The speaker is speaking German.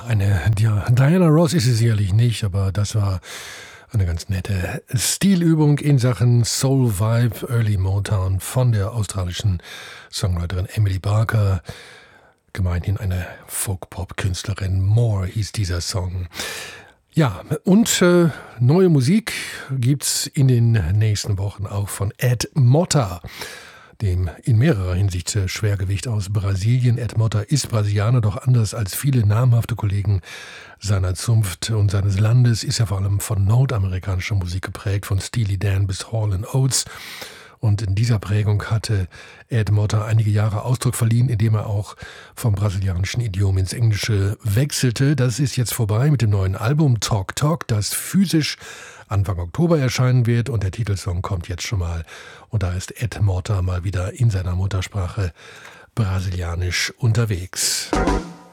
Diana Ross ist es sicherlich nicht, aber das war eine ganz nette Stilübung in Sachen Soul Vibe, Early Motown von der australischen Songwriterin Emily Barker. Gemeinhin eine Folk-Pop-Künstlerin. More hieß dieser Song. Ja, und neue Musik gibt's in den nächsten Wochen auch von Ed Motta, dem in mehrerer Hinsicht Schwergewicht aus Brasilien. Ed Motta ist Brasilianer, doch anders als viele namhafte Kollegen seiner Zunft und seines Landes ist er vor allem von nordamerikanischer Musik geprägt, von Steely Dan bis Hall & Oates. Und in dieser Prägung hatte Ed Motta einige Jahre Ausdruck verliehen, indem er auch vom brasilianischen Idiom ins Englische wechselte. Das ist jetzt vorbei mit dem neuen Album Talk Talk, das physisch Anfang Oktober erscheinen wird. Und der Titelsong kommt jetzt schon mal. Und da ist Ed Motta mal wieder in seiner Muttersprache brasilianisch unterwegs.